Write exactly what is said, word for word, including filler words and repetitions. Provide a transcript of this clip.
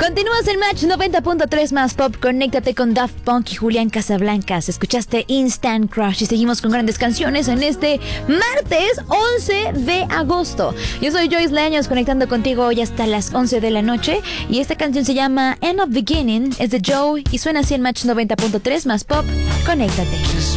Continúas el Match noventa punto tres más Pop. Conéctate con Daft Punk y Julián Casablancas. Escuchaste Instant Crush y seguimos con grandes canciones en este martes once de agosto. Yo soy Joyce Leaños, conectando contigo hoy hasta las once de la noche. Y esta canción se llama End of Beginning, es de Joe y suena así en Match noventa punto tres más Pop. Conéctate.